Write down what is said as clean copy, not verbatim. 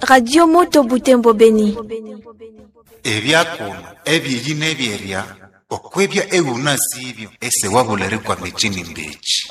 Radio Moto Butembo Beni. Ebyakuno ebyeyina ebyerya okwebya ewuna sibyo ese wabulere kwa mechini mbechi.